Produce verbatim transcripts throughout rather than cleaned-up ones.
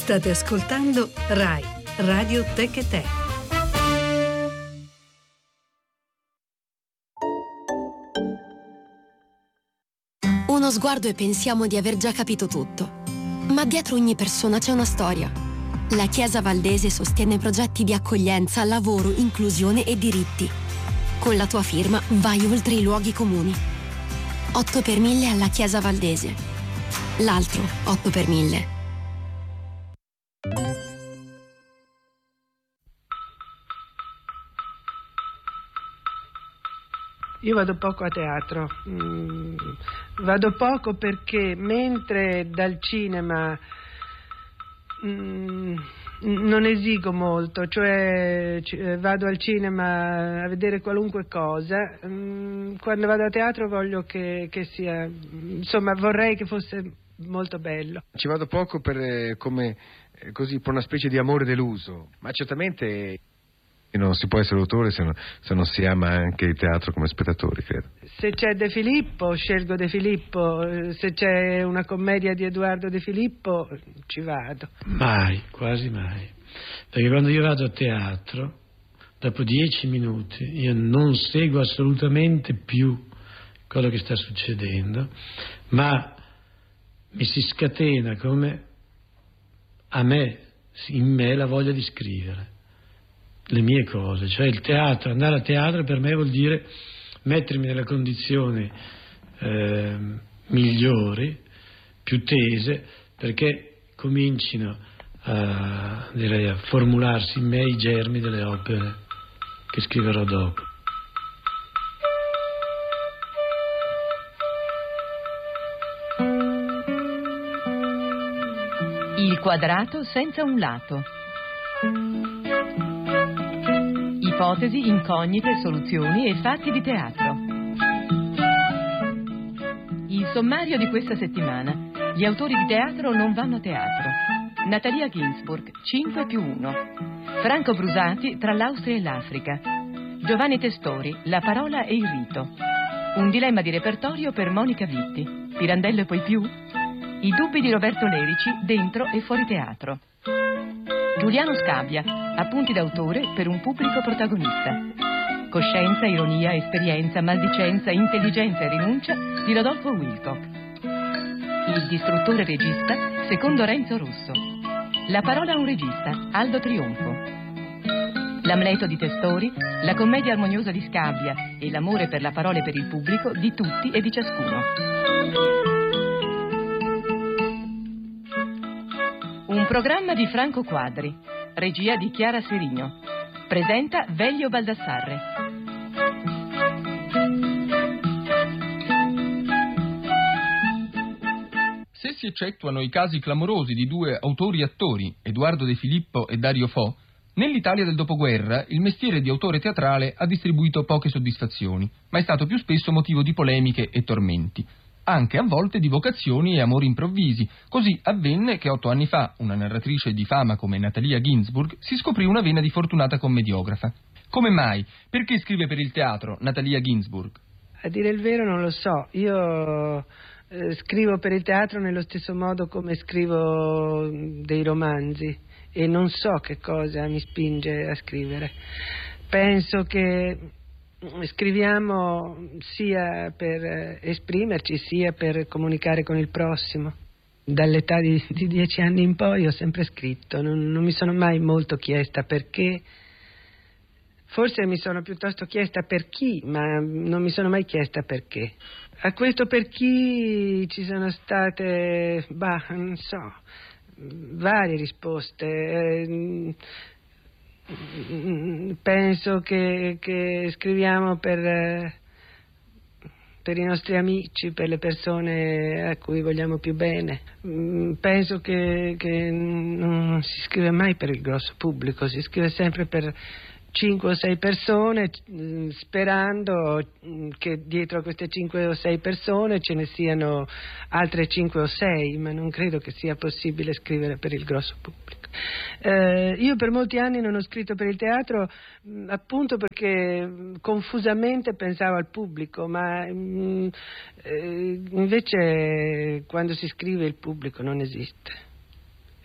State ascoltando Rai Radio Tech e Te. Uno sguardo e pensiamo di aver già capito tutto. Ma dietro ogni persona c'è una storia. La Chiesa Valdese sostiene progetti di accoglienza, lavoro, inclusione e diritti. Con la tua firma vai oltre i luoghi comuni. otto per mille alla Chiesa Valdese. L'altro otto per mille. Io vado poco a teatro, mm, vado poco perché mentre dal cinema mm, non esigo molto, cioè vado al cinema a vedere qualunque cosa, mm, quando vado a teatro voglio che, che sia, insomma vorrei che fosse molto bello. Ci vado poco per, come, così, per una specie di amore deluso, ma certamente non si può essere autore se non, se non si ama anche il teatro come spettatori, credo. Se c'è De Filippo, scelgo De Filippo, se c'è una commedia di Edoardo De Filippo, ci vado. Mai, quasi mai. Perché quando io vado a teatro, dopo dieci minuti, io non seguo assolutamente più quello che sta succedendo, ma mi si scatena come a me, in me, la voglia di scrivere le mie cose, cioè il teatro, andare a teatro per me vuol dire mettermi nelle condizioni eh, migliori, più tese, perché comincino a, direi, a formularsi in me i germi delle opere che scriverò dopo. Il quadrato senza un lato. Ipotesi, incognite, soluzioni e fatti di teatro. Il sommario di questa settimana. Gli autori di teatro non vanno a teatro. Natalia Ginzburg, cinque più uno. Franco Brusati, Tra l'Austria e l'Africa. Giovanni Testori, La parola e il rito. Un dilemma di repertorio per Monica Vitti. Pirandello e poi più? I dubbi di Roberto Lerici, Dentro e fuori teatro. Giuliano Scabbia, appunti d'autore per un pubblico protagonista. Coscienza, ironia, esperienza, maldicenza, intelligenza e rinuncia di Rodolfo Wilcock. Il distruttore regista, secondo Renzo Russo. La parola a un regista, Aldo Trionfo. L'Amleto di Testori, la commedia armoniosa di Scabbia e l'amore per la parola e per il pubblico di tutti e di ciascuno. Un programma di Franco Quadri, regia di Chiara Serigno. Presenta Velio Baldassarre. Se si eccettuano i casi clamorosi di due autori-attori, Edoardo De Filippo e Dario Fo, nell'Italia del dopoguerra il mestiere di autore teatrale ha distribuito poche soddisfazioni, ma è stato più spesso motivo di polemiche e tormenti. Anche a volte di vocazioni e amori improvvisi. Così avvenne che otto anni fa una narratrice di fama come Natalia Ginzburg si scoprì una vena di fortunata commediografa. Come mai? Perché scrive per il teatro Natalia Ginzburg? A dire il vero non lo so. Io eh, scrivo per il teatro nello stesso modo come scrivo dei romanzi e non so che cosa mi spinge a scrivere. Penso che scriviamo sia per esprimerci sia per comunicare con il prossimo. Dall'età di, di dieci anni in poi ho sempre scritto, non, non mi sono mai molto chiesta perché, forse mi sono piuttosto chiesta per chi, ma non mi sono mai chiesta perché. A questo per chi ci sono state, bah, non so, varie risposte. Eh, penso che, che scriviamo per, per i nostri amici, per le persone a cui vogliamo più bene. Penso che, che non si scrive mai per il grosso pubblico, si scrive sempre per cinque o sei persone, sperando che dietro a queste cinque o sei persone ce ne siano altre cinque o sei, ma non credo che sia possibile scrivere per il grosso pubblico. Eh, io per molti anni non ho scritto per il teatro mh, appunto perché mh, confusamente pensavo al pubblico, ma mh, eh, invece quando si scrive il pubblico non esiste.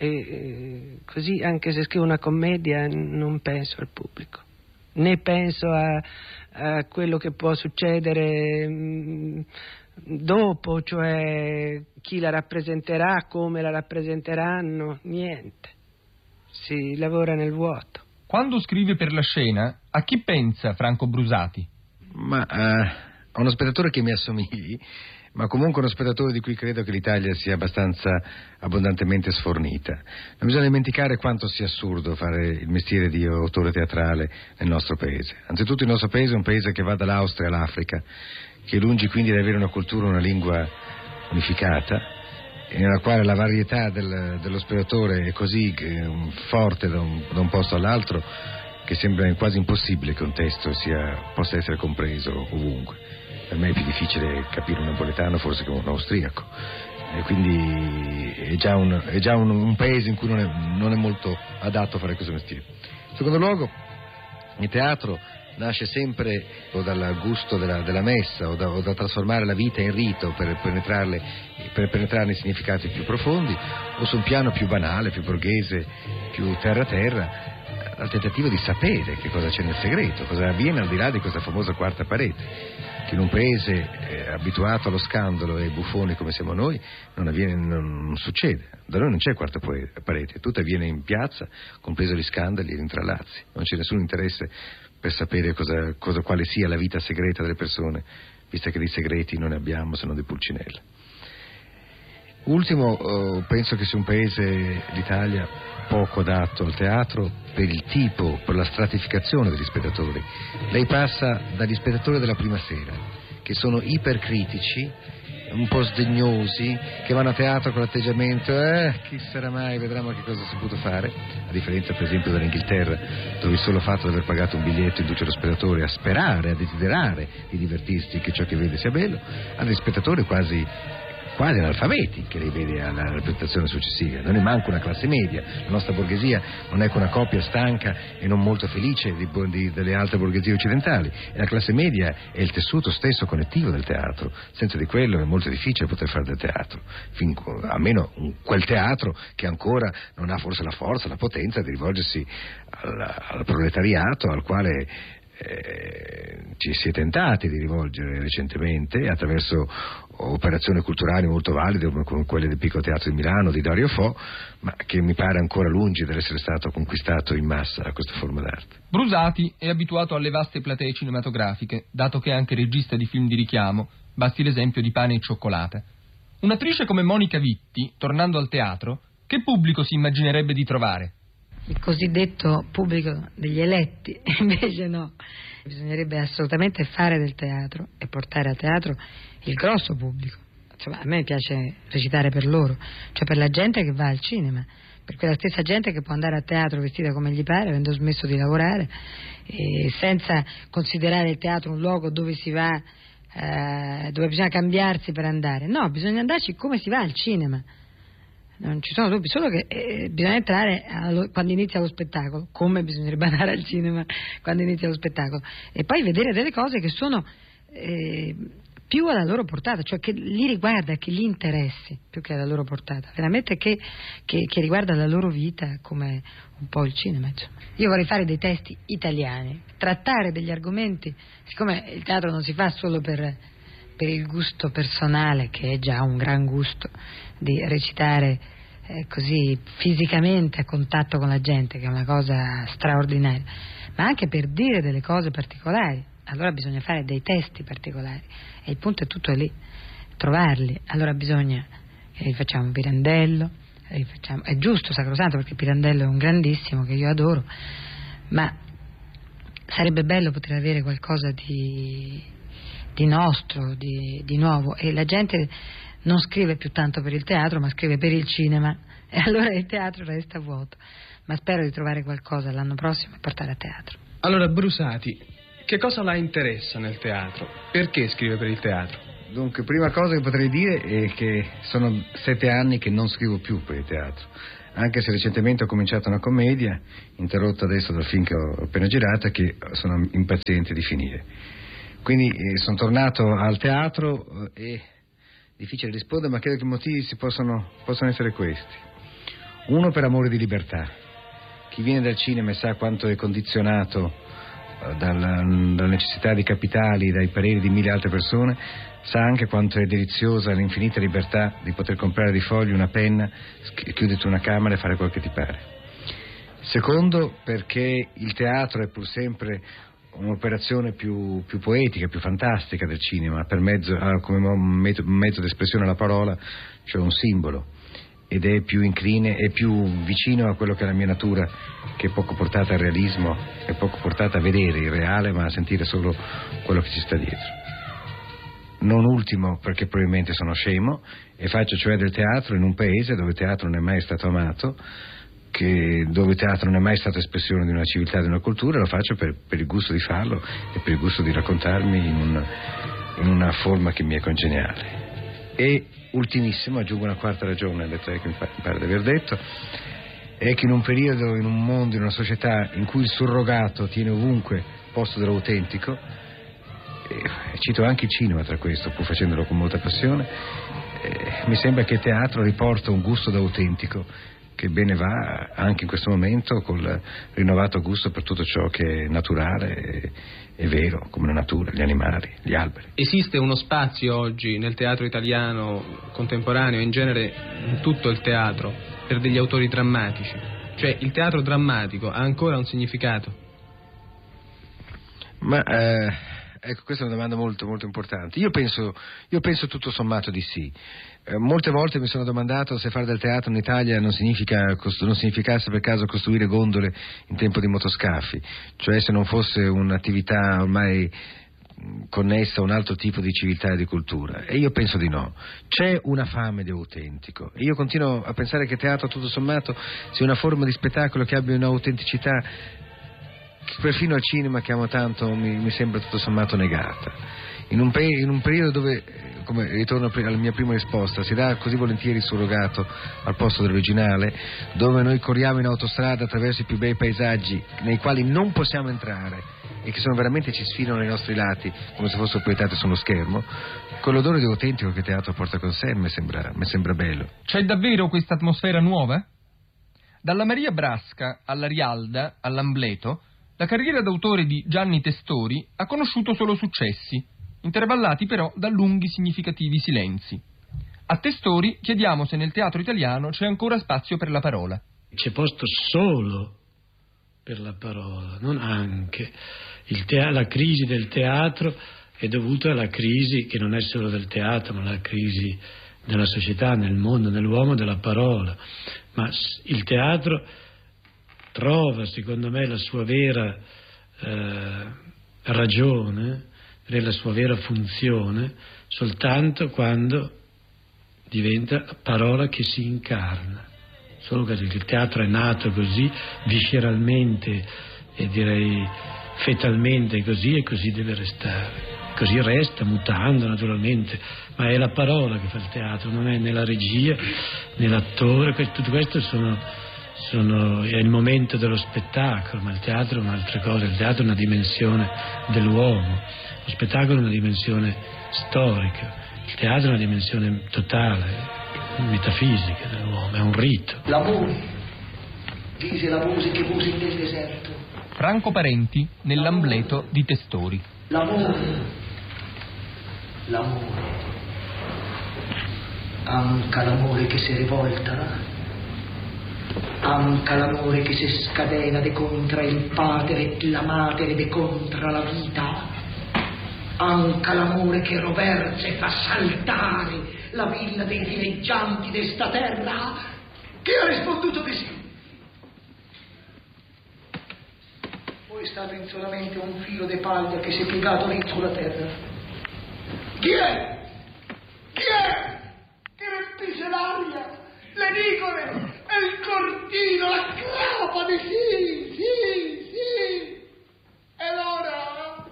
e, e così anche se scrivo una commedia non penso al pubblico, né penso a, a quello che può succedere mh, dopo, cioè chi la rappresenterà, come la rappresenteranno, niente, si lavora nel vuoto. Quando scrive per la scena, a chi pensa Franco Brusati? Ma uh, a uno spettatore che mi assomigli, ma comunque uno spettatore di cui credo che l'Italia sia abbastanza abbondantemente sfornita. Non bisogna dimenticare quanto sia assurdo fare il mestiere di autore teatrale nel nostro paese. Anzitutto il nostro paese è un paese che va dall'Austria all'Africa, che è lungi quindi di avere una cultura, una lingua unificata, e nella quale la varietà del, dello spettatore è così um, forte da un, da un posto all'altro che sembra quasi impossibile che un testo sia, possa essere compreso ovunque. Per me è più difficile capire un napoletano forse che un austriaco, e quindi è già, un, è già un, un paese in cui non è, non è molto adatto a fare questo mestiere. In secondo luogo, il teatro nasce sempre o dal gusto della, della messa o da, o da trasformare la vita in rito per penetrarle, per penetrarne i significati più profondi, o su un piano più banale, più borghese, più terra-terra, al tentativo di sapere che cosa c'è nel segreto, cosa avviene al di là di questa famosa quarta parete, che in un paese eh, abituato allo scandalo e ai buffoni come siamo noi non avviene, non, non succede. Da noi non c'è quarta parete, tutto avviene in piazza, compreso gli scandali e gli intrallazzi. Non c'è nessun interesse per sapere cosa, cosa, quale sia la vita segreta delle persone, visto che di segreti non ne abbiamo se non di Pulcinella. Ultimo, eh, penso che sia un paese, l'Italia, poco adatto al teatro per il tipo, per la stratificazione degli spettatori. Lei passa dagli spettatori della prima sera, che sono ipercritici, un po' sdegnosi, che vanno a teatro con l'atteggiamento eh, chi sarà mai, vedremo che cosa si è potuto fare, a differenza per esempio dell'Inghilterra, dove il solo fatto di aver pagato un biglietto induce lo spettatore a sperare, a desiderare di divertirsi, che ciò che vede sia bello, a degli spettatori quasi quasi analfabeti che li vede alla rappresentazione successiva. Non è manco una classe media, la nostra borghesia non è che una coppia stanca e non molto felice di, di, delle altre borghesie occidentali, e la classe media è il tessuto stesso connettivo del teatro. Senza di quello è molto difficile poter fare del teatro, fin, almeno quel teatro che ancora non ha forse la forza, la potenza di rivolgersi al, al proletariato, al quale Eh, ci si è tentati di rivolgere recentemente attraverso operazioni culturali molto valide come quelle del Piccolo Teatro di Milano di Dario Fo, ma che mi pare ancora lungi dall'essere stato conquistato in massa da questa forma d'arte. Brusati è abituato alle vaste platee cinematografiche, dato che è anche regista di film di richiamo, basti l'esempio di Pane e cioccolata. Un'attrice come Monica Vitti, tornando al teatro, che pubblico si immaginerebbe di trovare? Il cosiddetto pubblico degli eletti, invece no, bisognerebbe assolutamente fare del teatro e portare a teatro il grosso pubblico. Insomma, a me piace recitare per loro, cioè per la gente che va al cinema, per quella stessa gente che può andare a teatro vestita come gli pare, avendo smesso di lavorare, e senza considerare il teatro un luogo dove si va, eh, dove bisogna cambiarsi per andare. No, bisogna andarci come si va al cinema. Non ci sono dubbi, solo che eh, bisogna entrare allo, quando inizia lo spettacolo, come bisognerebbe andare al cinema quando inizia lo spettacolo, e poi vedere delle cose che sono eh, più alla loro portata, cioè che li riguarda, che li interessi più che alla loro portata, veramente che, che, che riguarda la loro vita, come un po' il cinema, insomma. Io vorrei fare dei testi italiani, trattare degli argomenti, siccome il teatro non si fa solo per, per il gusto personale, che è già un gran gusto, di recitare eh, così fisicamente a contatto con la gente, che è una cosa straordinaria, ma anche per dire delle cose particolari. Allora bisogna fare dei testi particolari, e il punto è tutto lì, trovarli. Allora bisogna che rifacciamo Pirandello, rifacciamo, è giusto, sacrosanto, perché Pirandello è un grandissimo che io adoro, ma sarebbe bello poter avere qualcosa di, di nostro, di, di nuovo, e la gente non scrive più tanto per il teatro, ma scrive per il cinema, e allora il teatro resta vuoto. Ma spero di trovare qualcosa l'anno prossimo e portare a teatro. Allora, Brusati, che cosa la interessa nel teatro? Perché scrive per il teatro? Dunque, prima cosa che potrei dire è che sono sette anni che non scrivo più per il teatro, anche se recentemente ho cominciato una commedia, interrotta adesso dal film che ho appena girato, che sono impaziente di finire. Quindi eh, sono tornato al teatro e... difficile rispondere, ma credo che i motivi si possono, possono essere questi. Uno per amore di libertà. Chi viene dal cinema e sa quanto è condizionato uh, dalla, dalla necessità di capitali, dai pareri di mille altre persone, sa anche quanto è deliziosa l'infinita libertà di poter comprare di fogli una penna, chiuderti una camera e fare quel che ti pare. Secondo, perché il teatro è pur sempre un'operazione più, più poetica, più fantastica del cinema, per mezzo, ha come metodo, mezzo d'espressione la parola, cioè un simbolo, ed è più incline, è più vicino a quello che è la mia natura, che è poco portata al realismo, è poco portata a vedere il reale, ma a sentire solo quello che ci sta dietro. Non ultimo perché probabilmente sono scemo e faccio cioè del teatro in un paese dove il teatro non è mai stato amato, che, dove il teatro non è mai stato espressione di una civiltà, di una cultura, lo faccio per, per il gusto di farlo e per il gusto di raccontarmi in, un, in una forma che mi è congeniale. E ultimissimo, aggiungo una quarta ragione alle tre che mi pare di aver detto, è che in un periodo, in un mondo, in una società in cui il surrogato tiene ovunque posto dell'autentico, e cito anche il cinema tra questo, pur facendolo con molta passione, eh, mi sembra che il teatro riporta un gusto d'autentico che bene va anche in questo momento col rinnovato gusto per tutto ciò che è naturale e, e vero, come la natura, gli animali, gli alberi. Esiste uno spazio oggi nel teatro italiano contemporaneo, in genere in tutto il teatro, per degli autori drammatici? Cioè il teatro drammatico ha ancora un significato? Ma eh, ecco, questa è una domanda molto molto importante. Io penso, io penso tutto sommato di sì. Eh, molte volte mi sono domandato se fare del teatro in Italia non, significa, non significasse per caso costruire gondole in tempo di motoscafi, cioè se non fosse un'attività ormai connessa a un altro tipo di civiltà e di cultura. E io penso di no. C'è una fame di autentico e io continuo a pensare che il teatro tutto sommato sia una forma di spettacolo che abbia un'autenticità che perfino al cinema che amo tanto mi, mi sembra tutto sommato negata. In un, pe- in un periodo dove, come ritorno alla mia prima risposta, si dà così volentieri il surrogato al posto dell'originale, dove noi corriamo in autostrada attraverso i più bei paesaggi nei quali non possiamo entrare e che sono veramente ci sfilano ai nostri lati come se fossero proiettate sullo schermo, quell'odore di autentico che il teatro porta con sé mi sembra, mi sembra bello. C'è davvero questa atmosfera nuova? Dalla Maria Brasca alla Rialda, all'Ambleto, la carriera d'autore di Gianni Testori ha conosciuto solo successi, intervallati però da lunghi significativi silenzi. A Testori chiediamo se nel teatro italiano c'è ancora spazio per la parola. C'è posto solo per la parola, non anche. Il te- la crisi del teatro è dovuta alla crisi che non è solo del teatro, ma alla crisi della società, nel mondo, nell'uomo della parola. Ma il teatro trova, secondo me, la sua vera eh, ragione, la sua vera funzione, soltanto quando diventa parola che si incarna. Solo che il teatro è nato così, visceralmente e direi fetalmente così, e così deve restare. Così resta, mutando naturalmente, ma è la parola che fa il teatro, non è né la regia né l'attore. Tutto questo sono, sono, è il momento dello spettacolo, ma il teatro è un'altra cosa. Il teatro è una dimensione dell'uomo, lo spettacolo è una dimensione storica, il teatro è una dimensione totale, metafisica dell'uomo, è un rito. L'amore, dice la musica, musica del deserto. Franco Parenti nell'Ambleto di Testori. L'amore, l'amore, anche l'amore che si rivolta, anche l'amore che si scatena de contra il padre e la madre de contra la vita, anche l'amore che roversa e fa saltare la villa dei dileggianti de sta terra, che ha risponduto di sì. Voi state in solamente un filo di paglia che si è piegato lì sulla terra. Chi è? Chi è? Che respinge l'aria, le nigole, e il cortino, la clapade, sì, sì, sì. E allora?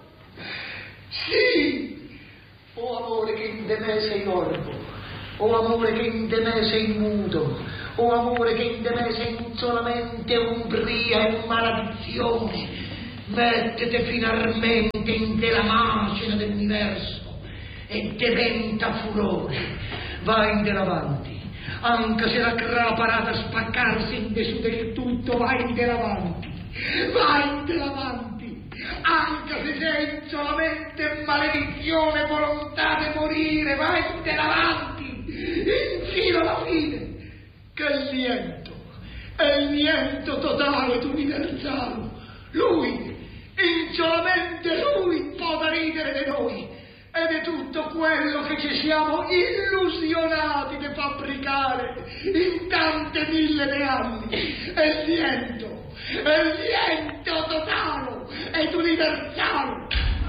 Sì! O amore che in de me sei orbo, o amore che in de me sei mudo, o amore che in de me sei solamente umbria e maledizione, mettete finalmente in te la macina dell'universo e diventa furore, va in de l'avanti, anche se la craparata spacca scarsi su del tutto, vai avanti, vai avanti, anche se sei solamente maledizione, volontà di morire, vai avanti, infino alla fine, che il niente, è il niente totale ed universale, lui, insolamente lui, può ridere di noi, ed è tutto quello che ci siamo illusionati di fabbricare in tante mille di anni. È il niente, è il niente totale ed universale.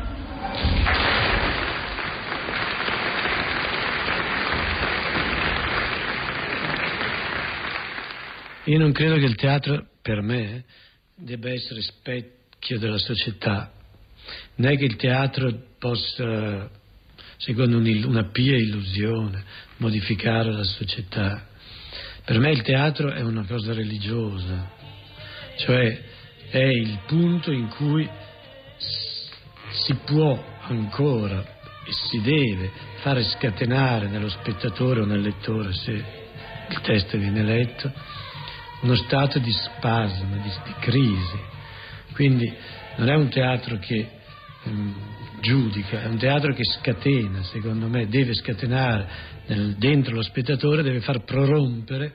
Io non credo che il teatro, per me, debba essere specchio della società. Non è che il teatro possa, secondo una pia illusione, modificare la società. Per me il teatro è una cosa religiosa, cioè è il punto in cui si può ancora e si deve fare scatenare nello spettatore o nel lettore, se il testo viene letto, uno stato di spasimo, di, di crisi. Quindi non è un teatro che um, giudica, è un teatro che scatena, secondo me, deve scatenare nel, dentro lo spettatore, deve far prorompere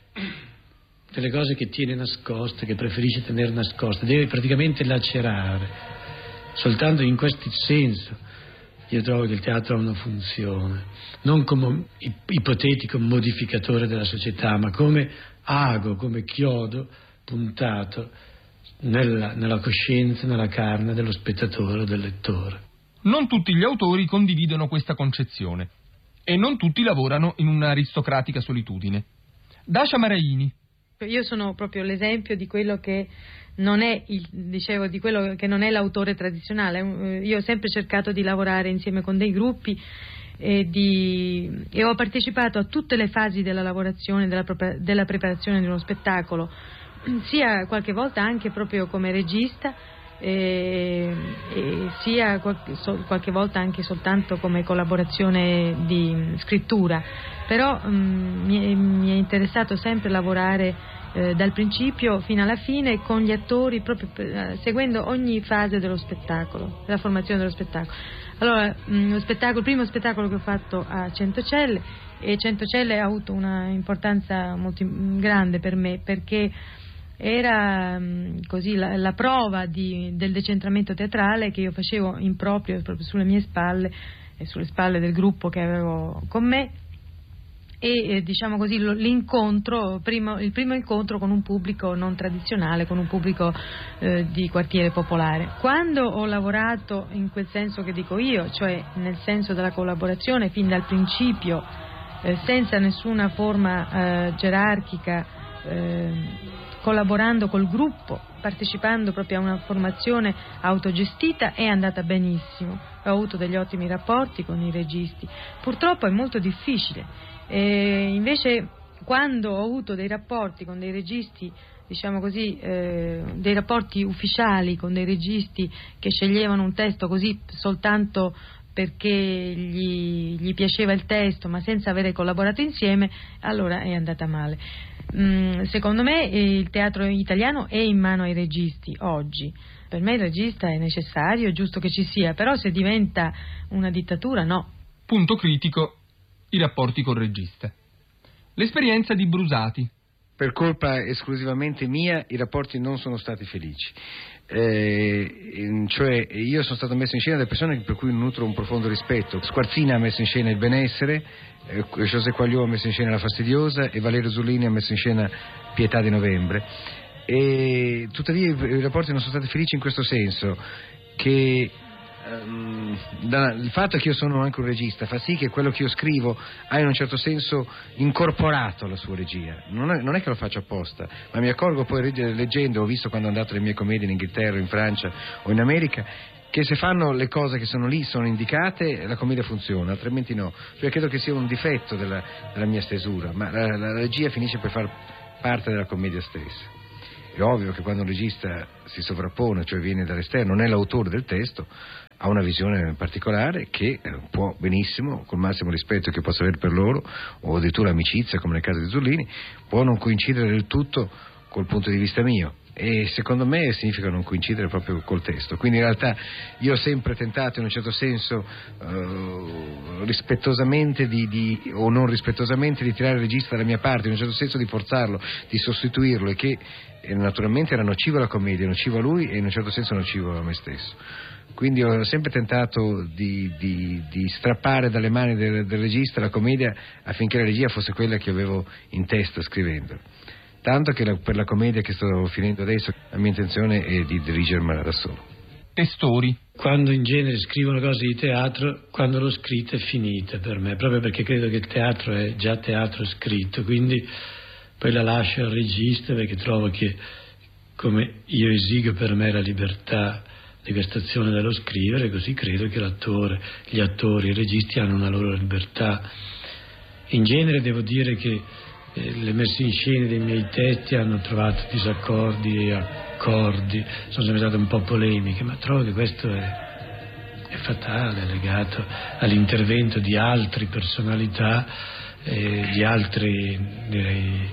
delle cose che tiene nascoste, che preferisce tenere nascoste, deve praticamente lacerare. Soltanto in questo senso io trovo che il teatro ha una funzione, non come ipotetico modificatore della società, ma come ago, come chiodo puntato nella, nella coscienza, nella carne dello spettatore o del lettore. Non tutti gli autori condividono questa concezione e non tutti lavorano in un'aristocratica solitudine. Dacia Maraini. Io sono proprio l'esempio di quello che non è il, dicevo, di quello che non è l'autore tradizionale. Io ho sempre cercato di lavorare insieme con dei gruppi e, di, e ho partecipato a tutte le fasi della lavorazione, della, della preparazione di uno spettacolo, sia qualche volta anche proprio come regista e, e sia qualche, so, qualche volta anche soltanto come collaborazione di scrittura, però mh, mi, è, mi è interessato sempre lavorare eh, dal principio fino alla fine con gli attori, proprio per, eh, seguendo ogni fase dello spettacolo, della formazione dello spettacolo. Allora, mh, lo spettacolo, il primo spettacolo che ho fatto a Centocelle, e Centocelle ha avuto una importanza molto grande per me, perché era mh, così la, la prova di, del decentramento teatrale che io facevo in proprio, proprio sulle mie spalle e sulle spalle del gruppo che avevo con me, e eh, diciamo così lo, l'incontro, primo, il primo incontro con un pubblico non tradizionale, con un pubblico eh, di quartiere popolare. Quando ho lavorato in quel senso che dico io, cioè nel senso della collaborazione fin dal principio, eh, senza nessuna forma eh, gerarchica, eh, collaborando col gruppo, partecipando proprio a una formazione autogestita, è andata benissimo. Ho avuto degli ottimi rapporti con i registi. Purtroppo è molto difficile. E invece quando ho avuto dei rapporti con dei registi, diciamo così, eh, dei rapporti ufficiali con dei registi che sceglievano un testo così soltanto perché gli, gli piaceva il testo, ma senza avere collaborato insieme, allora è andata male. Mm, secondo me il teatro italiano è in mano ai registi oggi. Per me il regista è necessario, è giusto che ci sia, però se diventa una dittatura, no. Punto critico: i rapporti col regista. L'esperienza di Brusati. Per colpa esclusivamente mia i rapporti non sono stati felici. Eh, cioè io sono stato messo in scena da persone per cui nutro un profondo rispetto. Squarzina ha messo in scena Il Benessere, eh, José Quagliò ha messo in scena La Fastidiosa e Valerio Zullini ha messo in scena Pietà di Novembre, e tuttavia i, i rapporti non sono stati felici in questo senso che um, da, il fatto che io sono anche un regista fa sì che quello che io scrivo ha in un certo senso incorporato la sua regia. Non è, non è che lo faccio apposta, ma mi accorgo poi leggendo, ho visto quando ho andato le mie commedie in Inghilterra, in Francia o in America, che se fanno le cose che sono lì, sono indicate, la commedia funziona, altrimenti no. Cioè credo che sia un difetto della, della mia stesura, ma la, la regia finisce per far parte della commedia stessa. È ovvio che quando un regista si sovrappone, cioè viene dall'esterno, non è l'autore del testo, ha una visione particolare che eh, può benissimo, col massimo rispetto che possa avere per loro, o addirittura amicizia come nel caso di Zurlini, può non coincidere del tutto col punto di vista mio, e secondo me significa non coincidere proprio col testo. Quindi in realtà io ho sempre tentato in un certo senso eh, rispettosamente di, di, o non rispettosamente di tirare il regista dalla mia parte, in un certo senso di forzarlo, di sostituirlo, e che eh, naturalmente era nocivo alla commedia, nocivo a lui e in un certo senso nocivo a me stesso. Quindi ho sempre tentato di, di, di strappare dalle mani del, del regista la commedia affinché la regia fosse quella che avevo in testa scrivendo. Tanto che la, per la commedia che sto finendo adesso la mia intenzione è di dirigermela da solo. Testori. Quando in genere scrivo una cosa di teatro, quando l'ho scritta è finita per me, proprio perché credo che il teatro è già teatro scritto, quindi poi la lascio al regista, perché trovo che, come io esigo per me la libertà di questa azione dello scrivere, così credo che l'attore, gli attori e i registi hanno una loro libertà. In genere devo dire che le messe in scena dei miei testi hanno trovato disaccordi e accordi, sono sempre state un po' polemiche, ma trovo che questo è, è fatale, è legato all'intervento di altre personalità, eh, di altre, direi,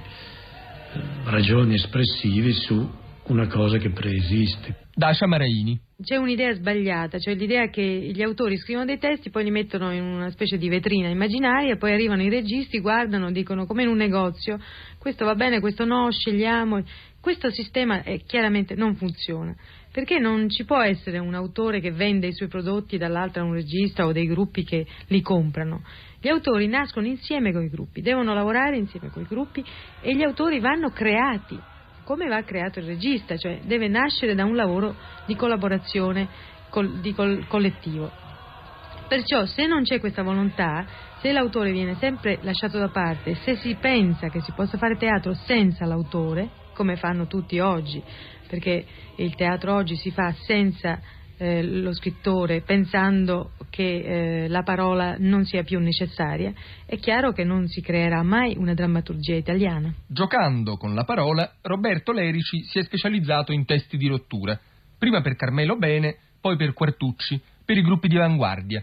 ragioni espressive su una cosa che preesiste. Dacia Maraini. C'è un'idea sbagliata, cioè l'idea che gli autori scrivono dei testi, poi li mettono in una specie di vetrina immaginaria, poi arrivano i registi, guardano, dicono come in un negozio, questo va bene, questo no, scegliamo. Questo sistema è, chiaramente non funziona, perché non ci può essere un autore che vende i suoi prodotti, dall'altro a un regista o dei gruppi che li comprano. Gli autori nascono insieme con i gruppi, devono lavorare insieme con i gruppi, e gli autori vanno creati come va creato il regista, cioè deve nascere da un lavoro di collaborazione col, di col, collettivo. Perciò se non c'è questa volontà, se l'autore viene sempre lasciato da parte, se si pensa che si possa fare teatro senza l'autore, come fanno tutti oggi, perché il teatro oggi si fa senza eh, lo scrittore, pensando che eh, la parola non sia più necessaria, è chiaro che non si creerà mai una drammaturgia italiana. Giocando con la parola, Roberto Lerici si è specializzato in testi di rottura, prima per Carmelo Bene, poi per Quartucci, per i gruppi di avanguardia.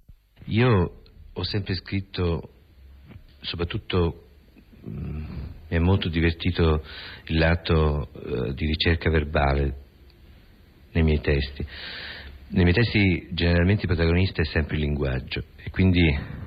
Io ho sempre scritto, soprattutto mh, mi è molto divertito il lato uh, di ricerca verbale nei miei testi. Nei miei testi generalmente il protagonista è sempre il linguaggio, e quindi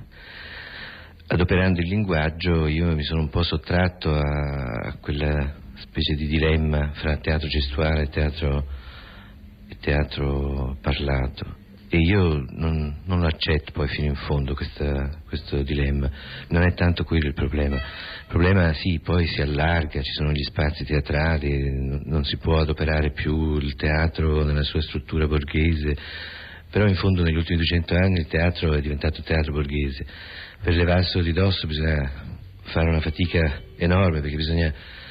adoperando il linguaggio io mi sono un po' sottratto a, a quella specie di dilemma fra teatro gestuale e teatro, e teatro parlato, e io non, non lo accetto poi fino in fondo questa, questo dilemma. Non è tanto quello il problema. Il problema sì, poi si allarga, ci sono gli spazi teatrali, non si può adoperare più il teatro nella sua struttura borghese, però in fondo negli ultimi duecento anni il teatro è diventato teatro borghese. Per levarselo di dosso bisogna fare una fatica enorme, perché bisogna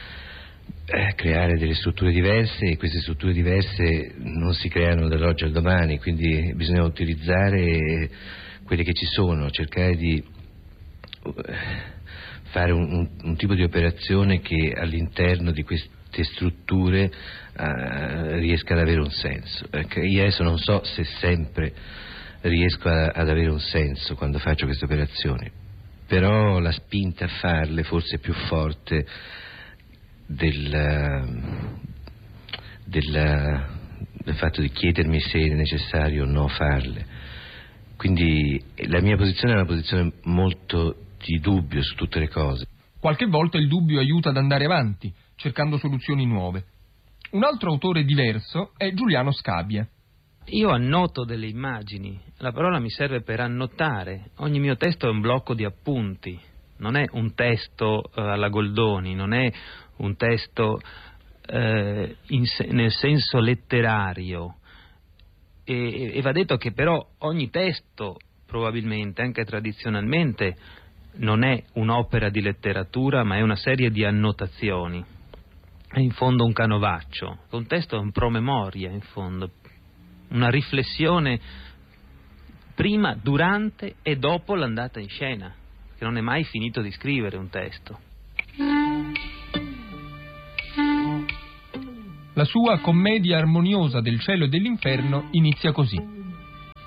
eh, creare delle strutture diverse, e queste strutture diverse non si creano dall'oggi al domani, quindi bisogna utilizzare quelle che ci sono, cercare di fare un, un, un tipo di operazione che all'interno di queste strutture uh, riesca ad avere un senso. Ecco, io adesso non so se sempre riesco a, ad avere un senso quando faccio queste operazioni, però la spinta a farle forse è più forte del, del, del fatto di chiedermi se è necessario o no farle. Quindi la mia posizione è una posizione molto di dubbio su tutte le cose. Qualche volta il dubbio aiuta ad andare avanti, cercando soluzioni nuove. Un altro autore diverso è Giuliano Scabbia. Io annoto delle immagini, la parola mi serve per annotare. Ogni mio testo è un blocco di appunti, non è un testo uh, alla Goldoni, non è un testo uh, in se- nel senso letterario. E, e va detto che però ogni testo, probabilmente, anche tradizionalmente, non è un'opera di letteratura, ma è una serie di annotazioni. È in fondo un canovaccio. Un testo è un promemoria, in fondo, una riflessione prima, durante e dopo l'andata in scena, che non è mai finito di scrivere un testo. La sua commedia armoniosa del cielo e dell'inferno inizia così.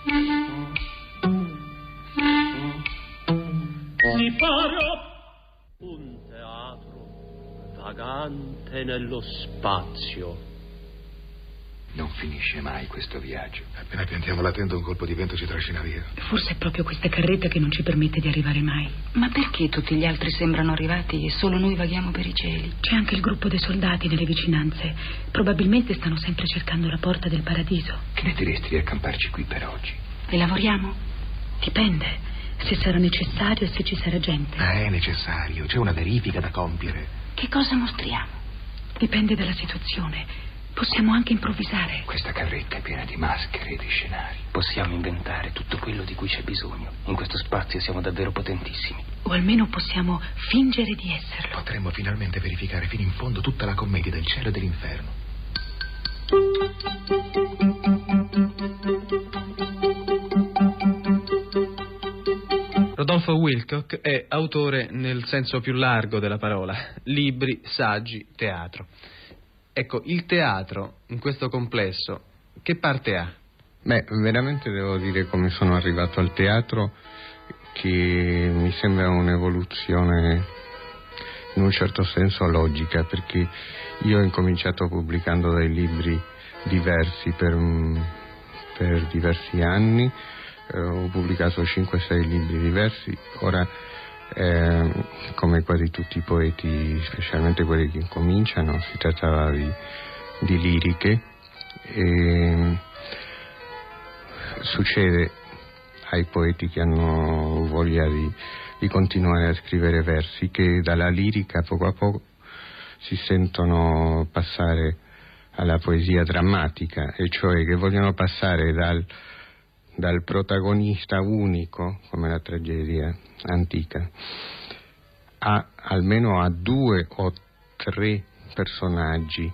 errante nello spazio. Non finisce mai questo viaggio. Appena piantiamo la tenda un colpo di vento ci trascina via. Forse è proprio questa carretta che non ci permette di arrivare mai. Ma perché tutti gli altri sembrano arrivati e solo noi vaghiamo per i cieli? C'è anche il gruppo dei soldati nelle vicinanze. Probabilmente stanno sempre cercando la porta del paradiso. Che ne diresti di accamparci qui per oggi? E lavoriamo? Dipende. Se sarà necessario e se ci sarà gente. Ma è necessario, c'è una verifica da compiere. Che cosa mostriamo? Dipende dalla situazione. Possiamo anche improvvisare. Questa carretta è piena di maschere e di scenari. Possiamo inventare tutto quello di cui c'è bisogno. In questo spazio siamo davvero potentissimi. O almeno possiamo fingere di esserlo. Potremmo finalmente verificare fino in fondo tutta la commedia del cielo e dell'inferno. Rodolfo Wilcock è autore nel senso più largo della parola, libri, saggi, teatro. Ecco, il teatro in questo complesso, che parte ha? Beh, veramente devo dire come sono arrivato al teatro, che mi sembra un'evoluzione in un certo senso logica, perché io ho incominciato pubblicando dei libri diversi per, per diversi anni, eh, ho pubblicato cinque sei libri diversi, ora Eh, come quasi tutti i poeti, specialmente quelli che incominciano, si trattava di, di liriche e succede ai poeti che hanno voglia di, di continuare a scrivere versi che dalla lirica poco a poco si sentono passare alla poesia drammatica, e cioè che vogliono passare dal dal protagonista unico, come la tragedia antica, a almeno a due o tre personaggi.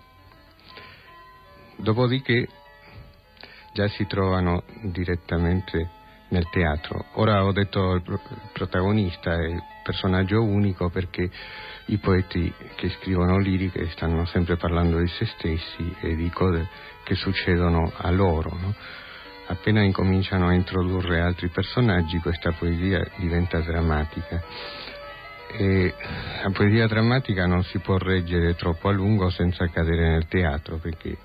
Dopodiché già si trovano direttamente nel teatro. Ora ho detto il protagonista è il personaggio unico perché i poeti che scrivono liriche stanno sempre parlando di se stessi e di cose che succedono a loro, no? Appena incominciano a introdurre altri personaggi, questa poesia diventa drammatica, e la poesia drammatica non si può reggere troppo a lungo senza cadere nel teatro, perché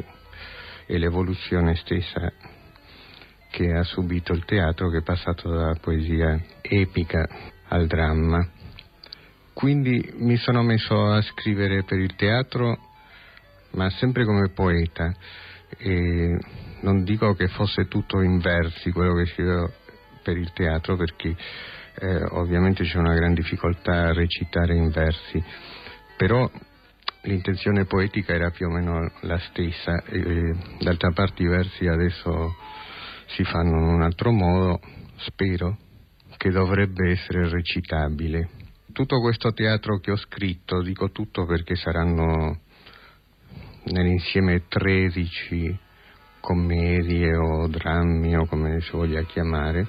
è l'evoluzione stessa che ha subito il teatro, che è passato dalla poesia epica al dramma. Quindi mi sono messo a scrivere per il teatro, ma sempre come poeta, e non dico che fosse tutto in versi quello che scrivevo per il teatro, perché eh, ovviamente c'è una gran difficoltà a recitare in versi, però l'intenzione poetica era più o meno la stessa, e d'altra parte i versi adesso si fanno in un altro modo, spero, che dovrebbe essere recitabile. Tutto questo teatro che ho scritto, dico tutto perché saranno nell'insieme tredici commedie o drammi o come si voglia chiamare,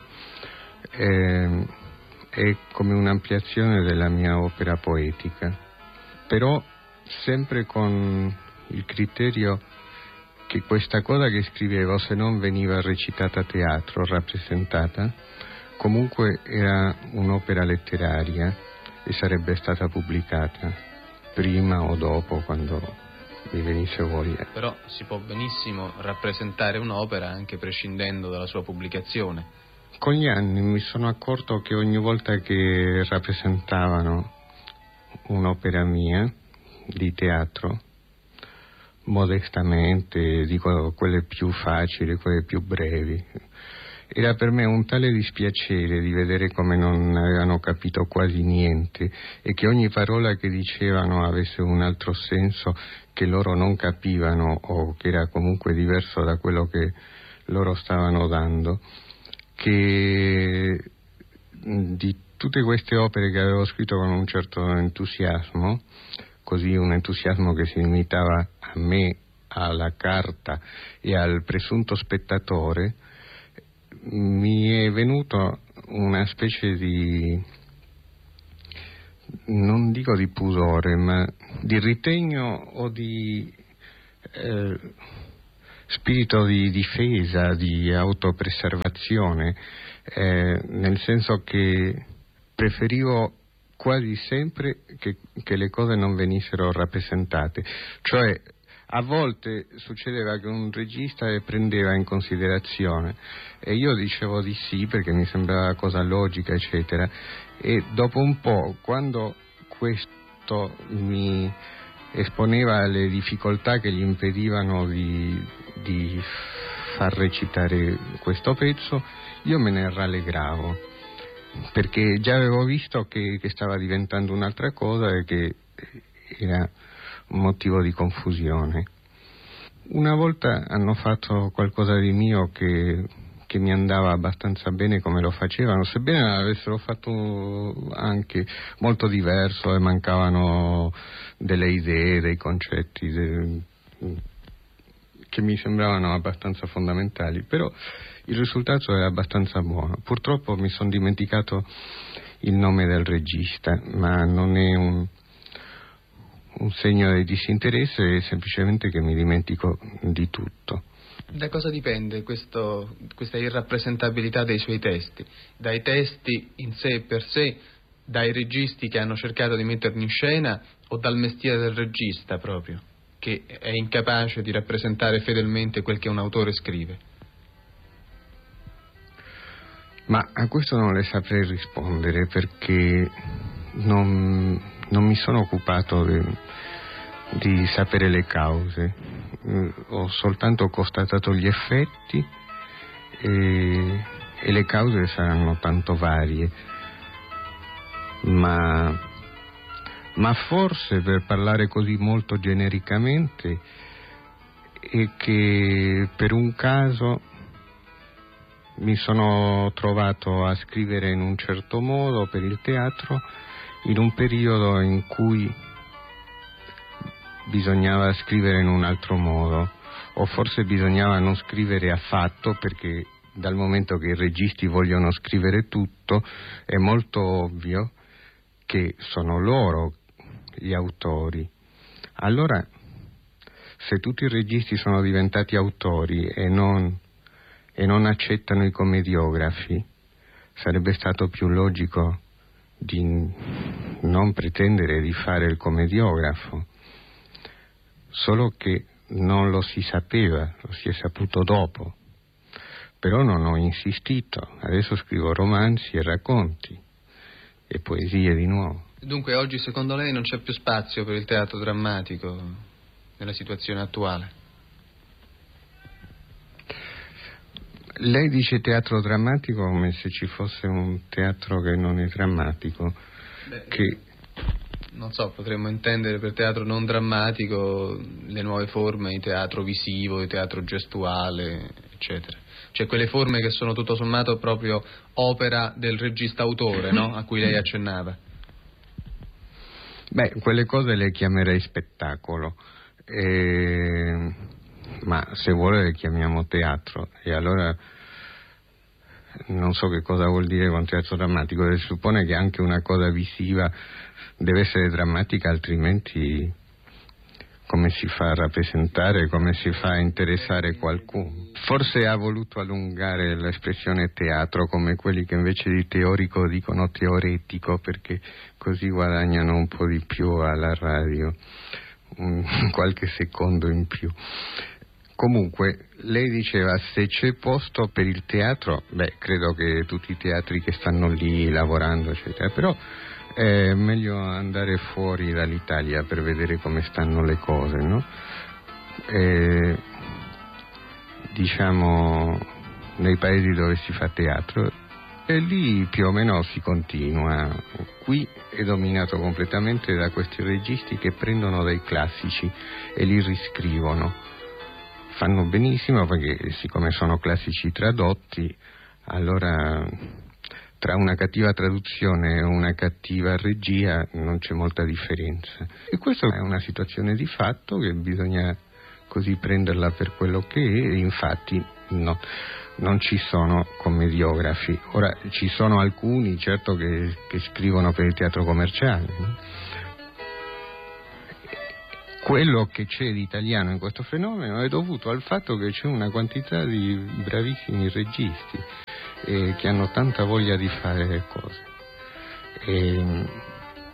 eh, è come un'ampliazione della mia opera poetica, però sempre con il criterio che questa cosa che scrivevo, se non veniva recitata a teatro, rappresentata, comunque era un'opera letteraria e sarebbe stata pubblicata prima o dopo, quando mi venisse voglia. Però si può benissimo rappresentare un'opera anche prescindendo dalla sua pubblicazione. Con gli anni mi sono accorto che ogni volta che rappresentavano un'opera mia di teatro, modestamente, dico quelle più facili, quelle più brevi, era per me un tale dispiacere di vedere come non avevano capito quasi niente e che ogni parola che dicevano avesse un altro senso che loro non capivano o che era comunque diverso da quello che loro stavano dando, che di tutte queste opere che avevo scritto con un certo entusiasmo, così un entusiasmo che si limitava a me, alla carta e al presunto spettatore, mi è venuto una specie di, non dico di pudore, ma di ritegno o di eh, spirito di difesa, di autopreservazione, eh, nel senso che preferivo quasi sempre che, che le cose non venissero rappresentate, cioè a volte succedeva che un regista le prendeva in considerazione e io dicevo di sì perché mi sembrava cosa logica, eccetera, e dopo un po', quando questo mi esponeva alle difficoltà che gli impedivano di, di far recitare questo pezzo, io me ne rallegravo, perché già avevo visto che, che stava diventando un'altra cosa e che era un motivo di confusione. Una volta hanno fatto qualcosa di mio che, che mi andava abbastanza bene come lo facevano, sebbene avessero fatto anche molto diverso e mancavano delle idee, dei concetti de, che mi sembravano abbastanza fondamentali, però il risultato era abbastanza buono. Purtroppo mi sono dimenticato il nome del regista, ma non è un un segno di disinteresse, è semplicemente che mi dimentico di tutto. Da cosa dipende questo, questa irrappresentabilità dei suoi testi? Dai testi in sé e per sé, dai registi che hanno cercato di metterli in scena, o dal mestiere del regista proprio, che è incapace di rappresentare fedelmente quel che un autore scrive? Ma a questo non le saprei rispondere, perché non, non mi sono occupato di, di sapere le cause, ho soltanto constatato gli effetti e, e le cause saranno tanto varie, ma, ma forse, per parlare così molto genericamente, è che per un caso mi sono trovato a scrivere in un certo modo per il teatro in un periodo in cui bisognava scrivere in un altro modo, o forse bisognava non scrivere affatto, perché dal momento che i registi vogliono scrivere tutto è molto ovvio che sono loro gli autori. Allora, se tutti i registi sono diventati autori e non e non accettano i commediografi, sarebbe stato più logico di non pretendere di fare il commediografo, solo che non lo si sapeva, lo si è saputo dopo. Però non ho insistito, adesso scrivo romanzi e racconti e poesie di nuovo. Dunque oggi secondo lei non c'è più spazio per il teatro drammatico nella situazione attuale? Lei dice teatro drammatico come se ci fosse un teatro che non è drammatico. Beh, che... non so, potremmo intendere per teatro non drammatico le nuove forme di teatro visivo, di teatro gestuale, eccetera. Cioè quelle forme che sono tutto sommato proprio opera del regista autore, no? A cui lei accennava. Beh, quelle cose le chiamerei spettacolo. E... ma se vuole le chiamiamo teatro, e allora non so che cosa vuol dire con teatro drammatico. Si suppone che anche una cosa visiva deve essere drammatica, altrimenti come si fa a rappresentare, come si fa a interessare qualcuno? Forse ha voluto allungare l'espressione teatro, come quelli che invece di teorico dicono teoretico, perché così guadagnano un po' di più alla radio, un, qualche secondo in più. Comunque, lei diceva, se c'è posto per il teatro, beh, credo che tutti i teatri che stanno lì lavorando, eccetera, però è meglio andare fuori dall'Italia per vedere come stanno le cose, no? E, diciamo, nei paesi dove si fa teatro, e lì più o meno si continua. Qui è dominato completamente da questi registi che prendono dei classici e li riscrivono. Fanno benissimo perché, siccome sono classici tradotti, allora tra una cattiva traduzione e una cattiva regia non c'è molta differenza. E questa è una situazione di fatto che bisogna così prenderla per quello che è, e infatti no, non ci sono commediografi. Ora, ci sono alcuni, certo, che, che scrivono per il teatro commerciale, no? Quello che c'è di italiano in questo fenomeno è dovuto al fatto che c'è una quantità di bravissimi registi eh, che hanno tanta voglia di fare le cose. E,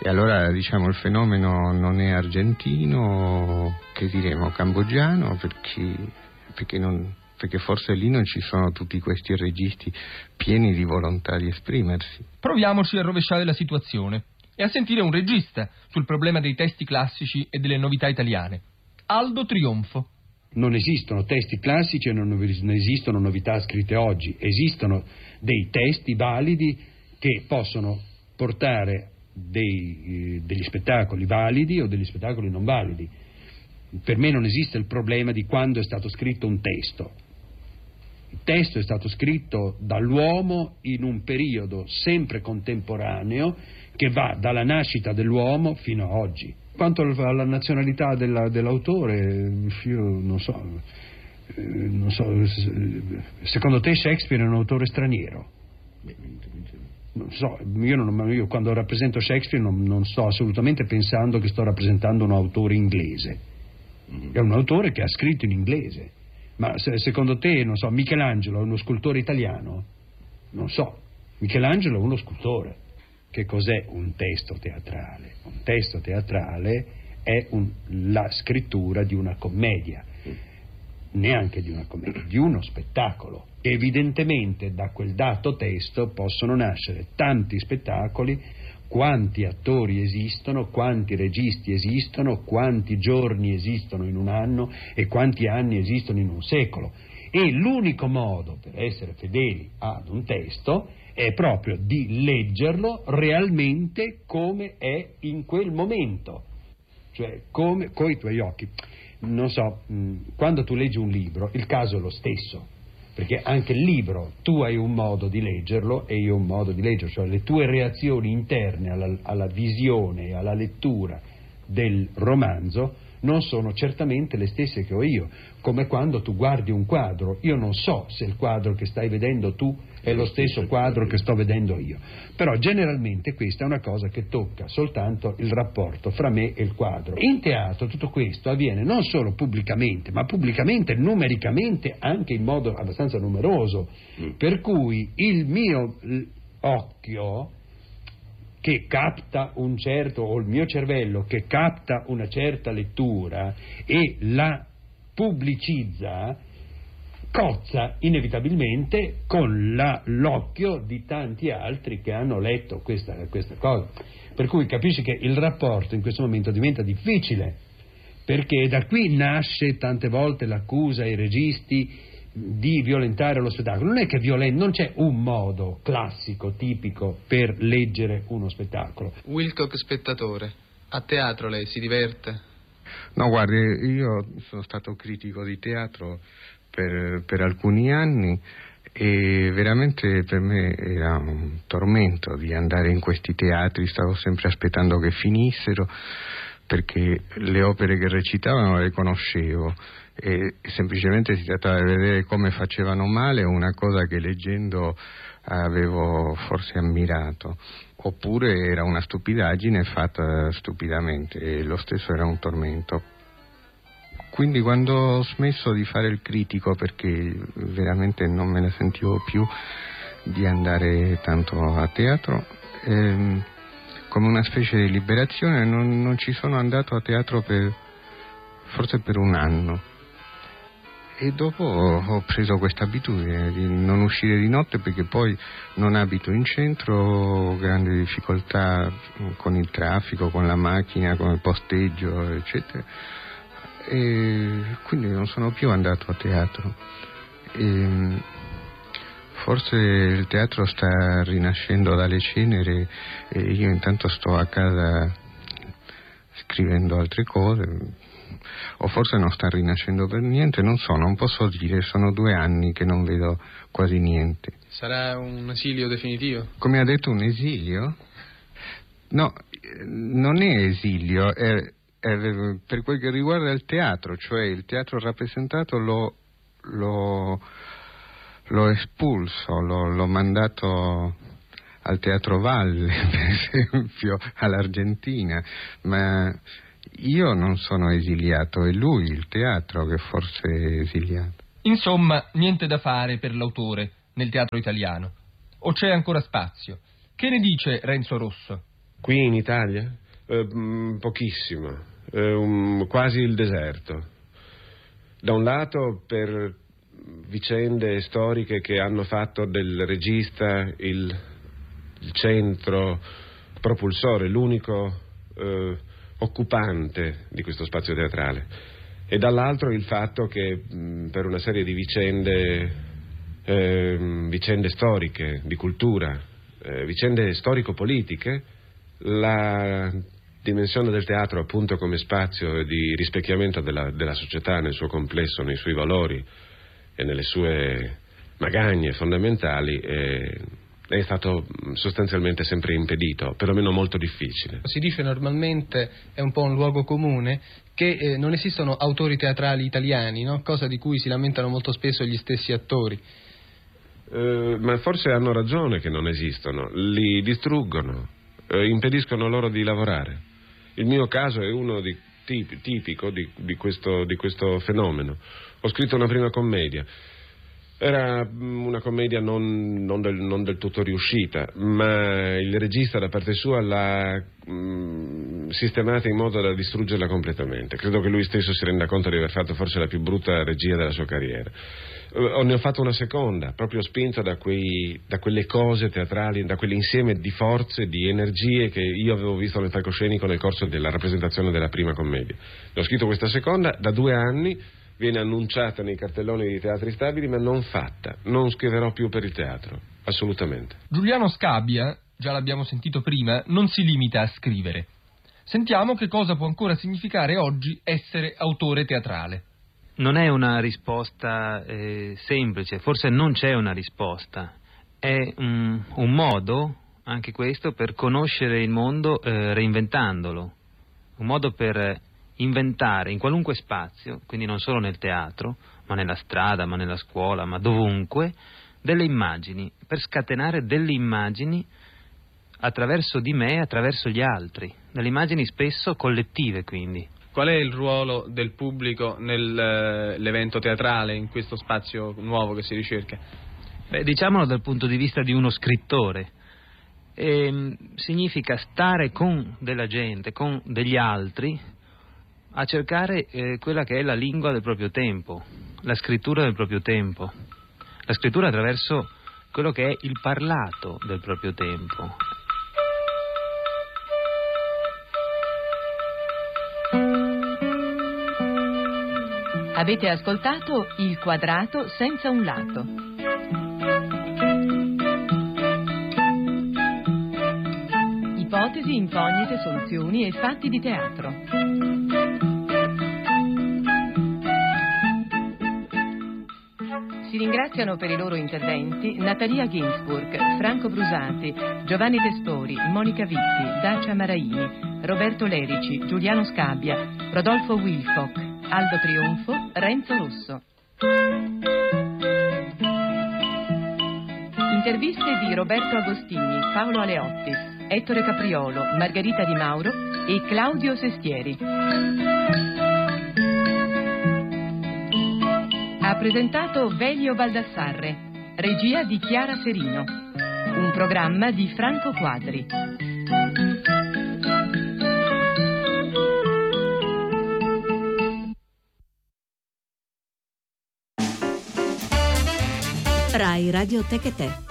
E allora diciamo il fenomeno non è argentino, che diremo cambogiano, perché, perché, non, perché forse lì non ci sono tutti questi registi pieni di volontà di esprimersi. Proviamoci a rovesciare la situazione e a sentire un regista sul problema dei testi classici e delle novità italiane. Aldo Trionfo. Non esistono testi classici e non esistono novità scritte oggi, esistono dei testi validi che possono portare dei, eh, degli spettacoli validi o degli spettacoli non validi. Per me non esiste il problema di quando è stato scritto un testo. Il testo è stato scritto dall'uomo in un periodo sempre contemporaneo che va dalla nascita dell'uomo fino a oggi. Quanto alla nazionalità della, dell'autore, io non so, eh, non so, secondo te Shakespeare è un autore straniero? Non so, io, non, io quando rappresento Shakespeare non, non sto assolutamente pensando che sto rappresentando un autore inglese. È un autore che ha scritto in inglese. Ma se, secondo te, non so, Michelangelo è uno scultore italiano? Non so, Michelangelo è uno scultore. Che cos'è un testo teatrale? Un testo teatrale è un, la scrittura di una commedia, neanche di una commedia, di uno spettacolo. Evidentemente da quel dato testo possono nascere tanti spettacoli, quanti attori esistono, quanti registi esistono, quanti giorni esistono in un anno e quanti anni esistono in un secolo. E l'unico modo per essere fedeli ad un testo è proprio di leggerlo realmente come è in quel momento, cioè come coi tuoi occhi. Non so, mh, quando tu leggi un libro il caso è lo stesso, perché anche il libro tu hai un modo di leggerlo e io un modo di leggerlo, cioè le tue reazioni interne alla, alla visione e alla lettura del romanzo non sono certamente le stesse che ho io, come quando tu guardi un quadro, io non so se il quadro che stai vedendo tu è lo stesso quadro che sto vedendo io, però generalmente questa è una cosa che tocca soltanto il rapporto fra me e il quadro. In teatro tutto questo avviene non solo pubblicamente, ma pubblicamente, numericamente, anche in modo abbastanza numeroso, per cui il mio occhio che capta un certo, o il mio cervello che capta una certa lettura e la pubblicizza, cozza inevitabilmente con la, l'occhio di tanti altri che hanno letto questa, questa cosa. Per cui capisci che il rapporto in questo momento diventa difficile, perché da qui nasce tante volte l'accusa ai registi di violentare lo spettacolo. Non è che violen- non c'è un modo classico, tipico per leggere uno spettacolo. Wilcock spettatore, a teatro lei si diverte? No, guardi, io sono stato critico di teatro per, per alcuni anni e veramente per me era un tormento di andare in questi teatri, stavo sempre aspettando che finissero perché le opere che recitavano le conoscevo e semplicemente si trattava di vedere come facevano male una cosa che leggendo avevo forse ammirato, oppure era una stupidaggine fatta stupidamente e lo stesso era un tormento. Quindi quando ho smesso di fare il critico, perché veramente non me ne sentivo più di andare tanto a teatro, ehm, come una specie di liberazione non, non ci sono andato a teatro per forse per un anno. E dopo ho preso questa abitudine di non uscire di notte perché poi non abito in centro, ho grandi difficoltà con il traffico, con la macchina, con il posteggio, eccetera. E quindi non sono più andato a teatro. E forse il teatro sta rinascendo dalle ceneri e io intanto sto a casa scrivendo altre cose. O forse non sta rinascendo per niente, non so, non posso dire, sono due anni che non vedo quasi niente. Sarà un esilio definitivo? Come ha detto, un esilio? No, non è esilio, è, è per quel che riguarda il teatro, cioè il teatro rappresentato l'ho, l'ho, l'ho espulso, l'ho, l'ho mandato al Teatro Valle, per esempio, all'Argentina, ma io non sono esiliato, è lui, il teatro, che forse è esiliato. Insomma, niente da fare per l'autore nel teatro italiano. O c'è ancora spazio? Che ne dice Renzo Rosso? Qui in Italia? Eh, pochissimo, eh, un, quasi il deserto. Da un lato per vicende storiche che hanno fatto del regista il, il centro propulsore, l'unico eh, occupante di questo spazio teatrale, e dall'altro il fatto che mh, per una serie di vicende, eh, vicende storiche, di cultura, eh, vicende storico-politiche, la dimensione del teatro appunto come spazio di rispecchiamento della, della società nel suo complesso, nei suoi valori e nelle sue magagne fondamentali è, è stato sostanzialmente sempre impedito, perlomeno molto difficile. Si dice normalmente, è un po' un luogo comune, che eh, non esistono autori teatrali italiani, no? Cosa di cui si lamentano molto spesso gli stessi attori. Eh, ma forse hanno ragione che non esistono, li distruggono, eh, impediscono loro di lavorare. Il mio caso è uno di, tip, tipico di, di, questo, di questo fenomeno. Ho scritto una prima commedia. Era una commedia non, non, del, non del tutto riuscita, ma il regista da parte sua l'ha mh, sistemata in modo da distruggerla completamente. Credo che lui stesso si renda conto di aver fatto forse la più brutta regia della sua carriera. Uh, ne ho fatto una seconda, proprio spinto da, quei, da quelle cose teatrali, da quell'insieme di forze, di energie che io avevo visto nel palcoscenico nel corso della rappresentazione della prima commedia. Ne ho scritto questa seconda, da due anni viene annunciata nei cartelloni di teatri stabili, ma non fatta. Non scriverò più per il teatro, assolutamente. Giuliano Scabbia, già l'abbiamo sentito prima, non si limita a scrivere. Sentiamo che cosa può ancora significare oggi essere autore teatrale. Non è una risposta eh, semplice, forse non c'è una risposta. È un, un modo, anche questo, per conoscere il mondo eh, reinventandolo. Un modo per inventare in qualunque spazio, quindi non solo nel teatro, ma nella strada, ma nella scuola, ma dovunque, delle immagini, per scatenare delle immagini attraverso di me, attraverso gli altri, delle immagini spesso collettive, quindi. Qual è il ruolo del pubblico nell'evento teatrale, in questo spazio nuovo che si ricerca? Beh, diciamolo dal punto di vista di uno scrittore. E, significa stare con della gente, con degli altri, a cercare eh, quella che è la lingua del proprio tempo, la scrittura del proprio tempo, la scrittura attraverso quello che è il parlato del proprio tempo. Avete ascoltato Il quadrato senza un lato. Ipotesi, incognite, soluzioni e fatti di teatro. Si ringraziano per i loro interventi Natalia Ginsburg, Franco Brusati, Giovanni Testori, Monica Vitti, Dacia Maraini, Roberto Lerici, Giuliano Scabbia, Rodolfo Wilcock, Aldo Trionfo, Renzo Rosso. Interviste di Roberto Agostini, Paolo Aleotti, Ettore Capriolo, Margherita Di Mauro e Claudio Sestieri. Ha presentato Velio Baldassarre, regia di Chiara Serino, un programma di Franco Quadri. Rai Radio Tech e Te.